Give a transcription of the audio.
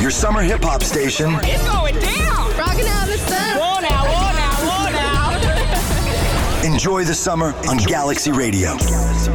your summer hip hop station. It's going down. Rocking out the sun. Whoa now, whoa now, whoa now. Enjoy the summer on Galaxy Radio.